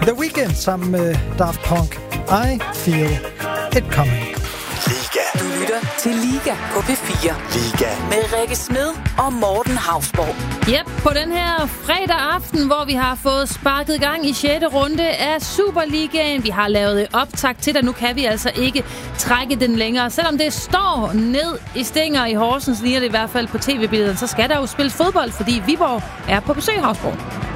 The Weeknd sammen med Daft Punk. I Feel It Coming. Liga. Du lytter til Liga på P4. Liga. Med Rikke Smed og Morten Hausborg. Yep, på den her fredag aften, hvor vi har fået sparket gang i 6. runde af Superligaen. Vi har lavet optakt til det, nu kan vi altså ikke trække den længere. Selvom det står ned i stænger i Horsens, ligner det i hvert fald på tv-billederne, så skal der jo spilles fodbold, fordi Viborg er på besøg, Hausborg.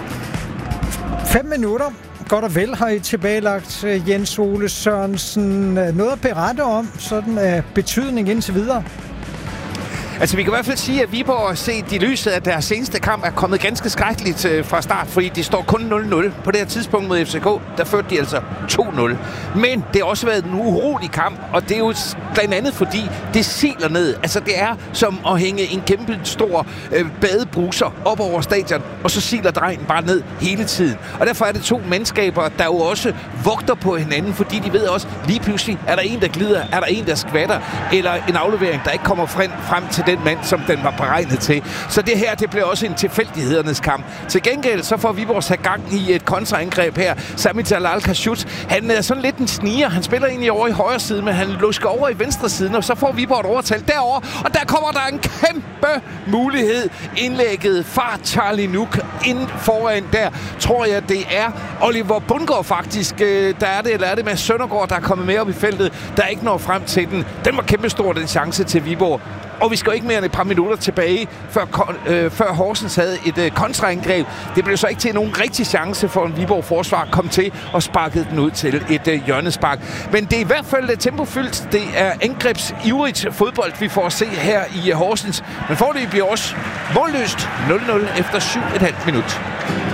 5 minutter. Godt og vel har I tilbagelagt, Jens Ole Sørensen. Noget at berette om, sådan af betydning indtil videre? Altså, vi kan i hvert fald sige, at Viborg set i lyset af deres seneste kamp er kommet ganske skrækkeligt fra start, fordi de står kun 0-0. På det her tidspunkt mod FCK, der førte de altså 2-0. Men det har også været en urolig kamp, og det er jo blandt andet fordi, det siler ned. Altså, det er som at hænge en kæmpe stor badebruser op over stadion, og så siler drengen bare ned hele tiden. Og derfor er det to mandskaber, der jo også vogter på hinanden, fordi de ved også, lige pludselig er der en, der glider, er der en, der skvatter, eller en aflevering, der ikke kommer frem til den mand, som den var beregnet til. Så det her, det bliver også en tilfældighedernes kamp. Til gengæld, så får Viborg sat gang i et kontraangreb her. Sami Jalal Khashut, han er sådan lidt en sniger. Han spiller egentlig over i højre side, men han lusker over i venstre side, og så får Viborg et overtal derover, og der kommer der en kæmpe mulighed. Indlægget fra Charlie Nuk ind foran der, tror jeg, det er Oliver Bundgaard faktisk. Der er det, eller er det med Søndergaard, der er kommet med op i feltet, der ikke når frem til den. Den var kæmpestor, den chance til Viborg. Og vi skal jo ikke mere end et par minutter tilbage, før Horsens havde et kontraangreb. Det blev så ikke til nogen rigtig chance for en Viborg-forsvar kom til og sparkede den ud til et hjørnespark. Men det er i hvert fald tempofyldt. Det er angrebsivrigt fodbold, vi får at se her i Horsens. Men foreløbig bliver også målløst 0-0 efter 7,5 minut.